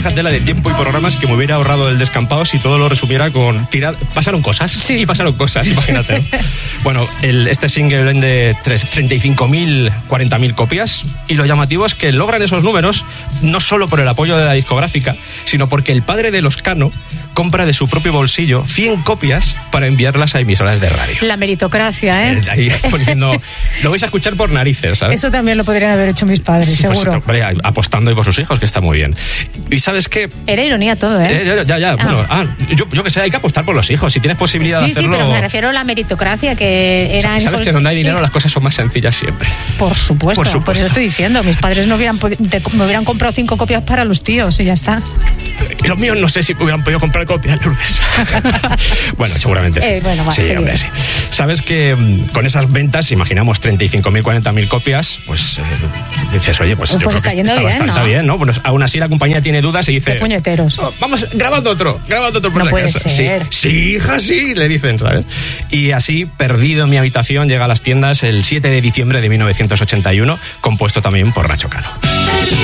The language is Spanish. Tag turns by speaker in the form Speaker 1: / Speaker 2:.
Speaker 1: fíjate la de tiempo y programas que me hubiera ahorrado el descampado si todo lo resumiera con pasaron cosas.
Speaker 2: Sí.
Speaker 1: Y pasaron cosas, imagínate. Bueno, este single vende 35.000, 40.000 copias, y lo llamativo es que logran esos números no solo por el apoyo de la discográfica, sino porque el padre de los Cano compra de su propio bolsillo 100 copias para enviarlas a emisoras de radio.
Speaker 2: La meritocracia, ¿eh?
Speaker 1: Ahí diciendo, lo vais a escuchar por narices, ¿sabes?
Speaker 2: Eso también lo podrían haber hecho mis padres,
Speaker 1: Sí,
Speaker 2: seguro.
Speaker 1: pues, hombre, apostando ahí por sus hijos, que está muy bien. ¿Y sabes qué?
Speaker 2: Era ironía todo, ¿eh?
Speaker 1: Bueno, yo que sé, hay que apostar por los hijos. Si tienes posibilidad de hacerlo...
Speaker 2: Sí, pero me refiero a la meritocracia, que eran...
Speaker 1: Sabes que donde hay dinero las cosas son más sencillas siempre.
Speaker 2: Por supuesto, por eso estoy diciendo. Mis padres no me hubieran comprado 5 copias para los tíos y ya está.
Speaker 1: Y los míos no sé si hubieran podido comprar copias, Lourdes. Bueno, seguramente sí.
Speaker 2: Bueno,
Speaker 1: sí, hombre, sí. Sabes que con esas ventas, imaginamos 35.000, 40.000 copias, pues dices, oye, pues yo creo
Speaker 2: está
Speaker 1: que
Speaker 2: yendo
Speaker 1: está
Speaker 2: bien,
Speaker 1: bastante
Speaker 2: ¿no?
Speaker 1: bien, ¿no? Bueno, aún así la compañía tiene dudas y dice...
Speaker 2: ¡Qué puñeteros!
Speaker 1: Oh, vamos, grabad otro por
Speaker 2: No
Speaker 1: la
Speaker 2: puede
Speaker 1: casa.
Speaker 2: ser.
Speaker 1: Sí, hija, sí, le dicen, ¿sabes? Y así, Perdido en mi habitación, llega a las tiendas el 7 de diciembre de 1981, compuesto también por Nacho Cano.